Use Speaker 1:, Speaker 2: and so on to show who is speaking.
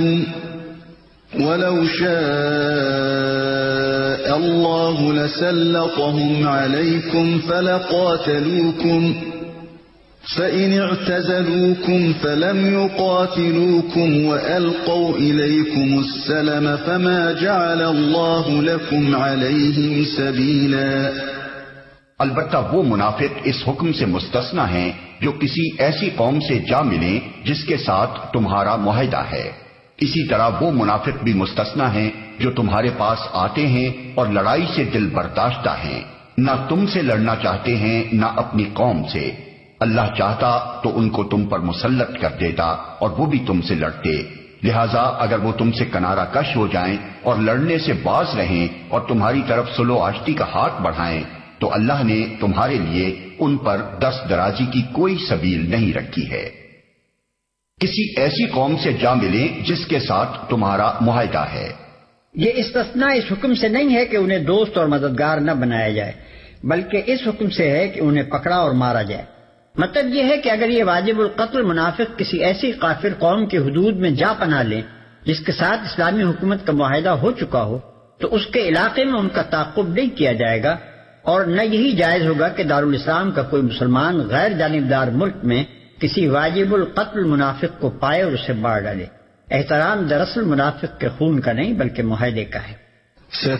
Speaker 1: معلوم ولو شاء الله لسلطهم عليكم فلقاتلوكم فإن اعتزلوكم فلم يقاتلوكم وألقوا إليكم السلم فما جعل الله لكم عليهم سبيلا.
Speaker 2: البتہ وہ منافق اس حکم سے مستثنی ہیں جو کسی ایسی قوم سے جا ملیں جس کے ساتھ تمہارا معاہدہ ہے. اسی طرح وہ منافق بھی مستثنی ہیں جو تمہارے پاس آتے ہیں اور لڑائی سے دل برداشتہ ہیں، نہ تم سے لڑنا چاہتے ہیں نہ اپنی قوم سے. اللہ چاہتا تو ان کو تم پر مسلط کر دیتا اور وہ بھی تم سے لڑتے. لہذا اگر وہ تم سے کنارہ کش ہو جائیں اور لڑنے سے باز رہیں اور تمہاری طرف صلح و آشتی کا ہاتھ بڑھائیں تو اللہ نے تمہارے لیے ان پر دست درازی کی کوئی سبیل نہیں رکھی ہے. کسی ایسی قوم سے جا ملیں جس کے ساتھ تمہارا معاہدہ ہے.
Speaker 3: یہ استثناء اس حکم سے نہیں ہے کہ انہیں دوست اور مددگار نہ بنایا جائے، بلکہ اس حکم سے ہے کہ انہیں پکڑا اور مارا جائے. مطلب یہ ہے کہ اگر یہ واجب القتل منافق کسی ایسی کافر قوم کی حدود میں جا پناہ لیں جس کے ساتھ اسلامی حکومت کا معاہدہ ہو چکا ہو تو اس کے علاقے میں ان کا تعاقب نہیں کیا جائے گا، اور نہ یہی جائز ہوگا کہ دارالاسلام کا کوئی مسلمان غیر جانبدار ملک میں کسی واجب القتل منافق کو پائے اور اسے مار ڈالے. احترام دراصل منافق کے خون کا نہیں بلکہ معاہدے کا ہے.